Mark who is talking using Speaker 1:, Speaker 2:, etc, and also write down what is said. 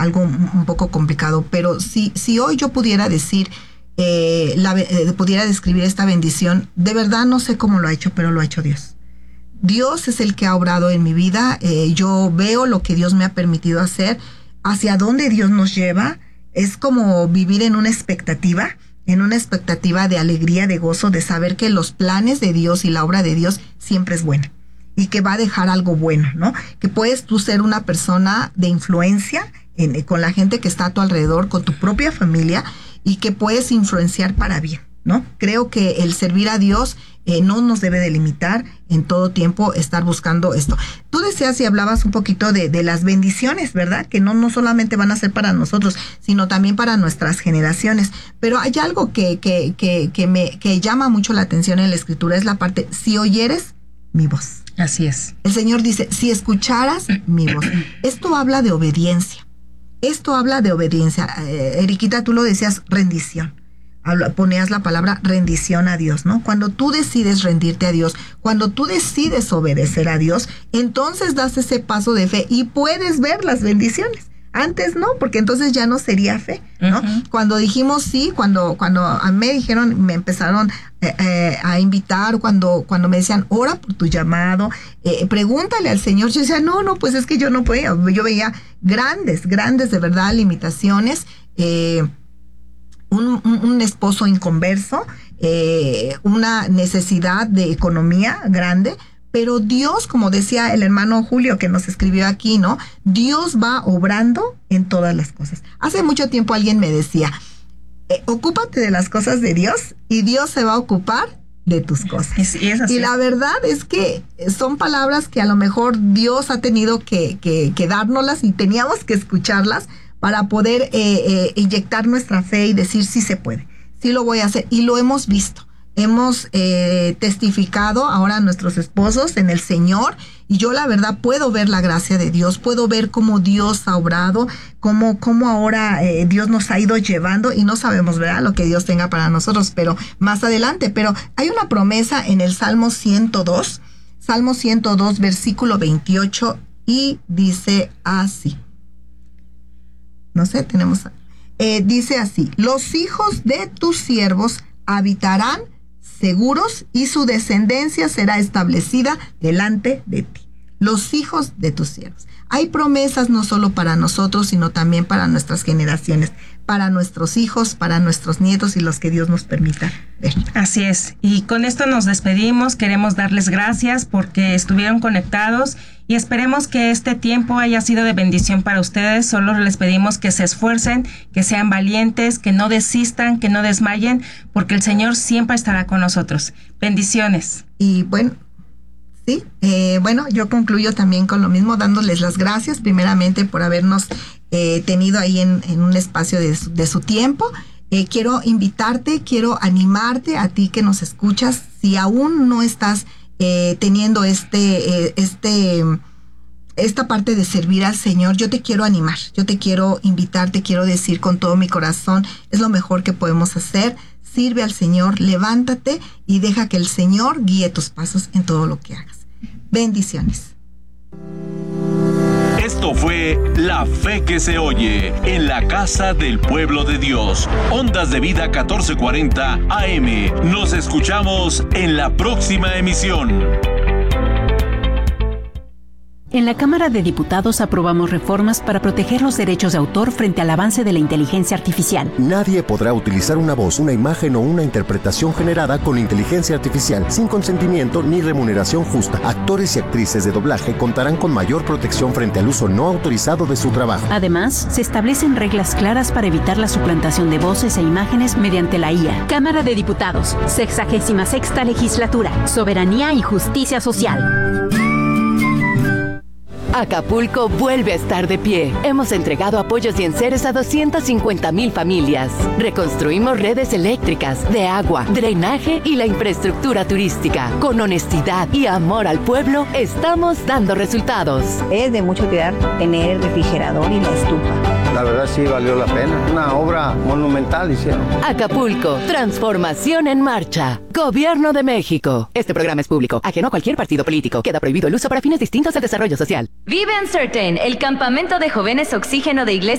Speaker 1: algo un poco complicado, pero si hoy yo pudiera decir, pudiera describir esta bendición, de verdad no sé cómo lo ha hecho, pero lo ha hecho Dios. Dios es el que ha obrado en mi vida. Yo veo lo que Dios me ha permitido hacer, hacia dónde Dios nos lleva. Es como vivir en una expectativa de alegría, de gozo, de saber que los planes de Dios y la obra de Dios siempre es buena y que va a dejar algo bueno, ¿no? Que puedes tú ser una persona de influencia con la gente que está a tu alrededor, con tu propia familia, y que puedes influenciar para bien, ¿no? Creo que el servir a Dios no nos debe de limitar en todo tiempo estar buscando esto. Tú decías y hablabas un poquito de las bendiciones, ¿verdad? Que no solamente van a ser para nosotros, sino también para nuestras generaciones. Pero hay algo que llama mucho la atención en la Escritura, es la parte, si oyeres mi voz.
Speaker 2: Así es.
Speaker 1: El Señor dice, si escucharas mi voz. Esto habla de obediencia. Eriquita, tú lo decías, rendición. Ponías la palabra rendición a Dios, ¿no? Cuando tú decides rendirte a Dios, cuando tú decides obedecer a Dios, entonces das ese paso de fe y puedes ver las bendiciones. Antes no, porque entonces ya no sería fe, ¿no? Uh-huh. Cuando dijimos sí, cuando a mí me dijeron, me empezaron a invitar, cuando me decían, ora por tu llamado, pregúntale al Señor, yo decía, no, pues es que yo no podía. Yo veía grandes de verdad limitaciones, un esposo inconverso, una necesidad de economía grande, pero Dios, como decía el hermano Julio que nos escribió aquí, ¿no? Dios va obrando en todas las cosas. Hace mucho tiempo alguien me decía, ocúpate de las cosas de Dios y Dios se va a ocupar de tus cosas. Es así. Y la verdad es que son palabras que a lo mejor Dios ha tenido que dárnoslas y teníamos que escucharlas para poder inyectar nuestra fe y decir sí se puede, sí lo voy a hacer. Y lo hemos visto. Hemos testificado ahora a nuestros esposos en el Señor, y yo la verdad puedo ver la gracia de Dios, puedo ver cómo Dios ha obrado, cómo ahora Dios nos ha ido llevando, y no sabemos, ¿verdad?, lo que Dios tenga para nosotros, pero más adelante. Pero hay una promesa en el Salmo 102, versículo 28, y dice así. No sé, dice así: los hijos de tus siervos habitarán seguros y su descendencia será establecida delante de ti. Los hijos de tus siervos. Hay promesas no solo para nosotros, sino también para nuestras generaciones, para nuestros hijos, para nuestros nietos y los que Dios nos permita ver.
Speaker 2: Así es. Y con esto nos despedimos. Queremos darles gracias porque estuvieron conectados y esperemos que este tiempo haya sido de bendición para ustedes. Solo les pedimos que se esfuercen, que sean valientes, que no desistan, que no desmayen, porque el Señor siempre estará con nosotros. Bendiciones.
Speaker 1: Y bueno, sí, yo concluyo también con lo mismo, dándoles las gracias primeramente por habernos tenido ahí en un espacio de su tiempo. Quiero invitarte, quiero animarte a ti que nos escuchas. Si aún no estás teniendo esta parte de servir al Señor, yo te quiero animar, yo te quiero invitar, te quiero decir con todo mi corazón, es lo mejor que podemos hacer. Sirve al Señor, levántate y deja que el Señor guíe tus pasos en todo lo que hagas. Bendiciones.
Speaker 3: Esto fue La Fe que se oye en la casa del pueblo de Dios. Ondas de Vida 1440 AM. Nos escuchamos en la próxima emisión.
Speaker 4: En la Cámara de Diputados aprobamos reformas para proteger los derechos de autor frente al avance de la inteligencia artificial.
Speaker 5: Nadie podrá utilizar una voz, una imagen o una interpretación generada con inteligencia artificial sin consentimiento ni remuneración justa. Actores y actrices de doblaje contarán con mayor protección frente al uso no autorizado de su trabajo.
Speaker 4: Además, se establecen reglas claras para evitar la suplantación de voces e imágenes mediante la IA.
Speaker 6: Cámara de Diputados, 66ª Legislatura, Soberanía y Justicia Social.
Speaker 7: Acapulco vuelve a estar de pie. Hemos entregado apoyos y enseres a 250,000 familias. Reconstruimos redes eléctricas, de agua, drenaje y la infraestructura turística. Con honestidad y amor al pueblo, estamos dando resultados.
Speaker 8: Es de mucha utilidad tener el refrigerador y la estufa.
Speaker 9: La verdad sí valió la pena. Una obra monumental hicieron.
Speaker 7: Acapulco, transformación en marcha. Gobierno de México. Este programa es público, ajeno a cualquier partido político. Queda prohibido el uso para fines distintos al desarrollo social.
Speaker 6: Vive Uncertain, el campamento de jóvenes oxígeno de Iglesia